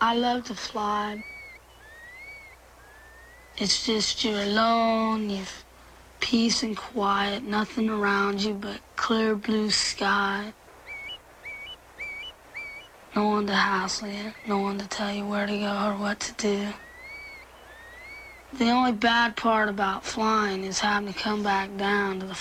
I love to fly. It's just you're alone, you've peace and quiet, nothing around you but clear blue sky. No one to hassle you, no one to tell you where to go or what to do. The only bad part about flying is having to come back down to the